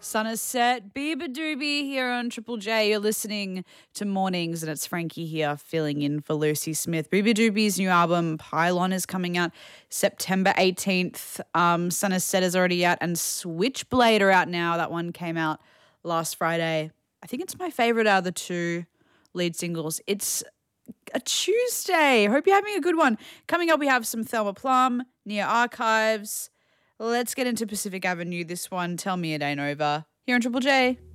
Sun is set. Bieber Doobie here on Triple J. You're listening to Mornings, and it's Frankie here filling in for Lucy Smith. Bieber Doobie's new album, Pylon, is coming out September 18th. Sun is set is already out, and Switchblade are out now. That one came out last Friday. I think it's my favorite out of the two lead singles. It's a Tuesday. Hope you're having a good one. Coming up, we have some Thelma Plum, Near Archives. Let's get into Pacific Avenue. This one, Tell Me It Ain't Over, here on Triple J.